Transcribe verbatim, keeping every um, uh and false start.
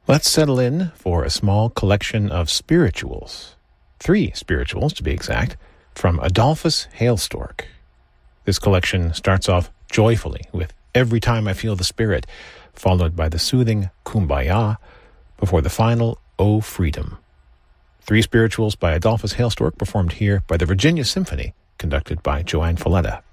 Let's settle in for a small collection of spirituals, three spirituals to be exact, from Adolphus Hailstork. This collection starts off joyfully with Every Time I Feel the Spirit, followed by the soothing Kumbaya, before the final O Freedom. Three spirituals by Adolphus Hailstork performed here by the Virginia Symphony, conducted by Joanne Falletta.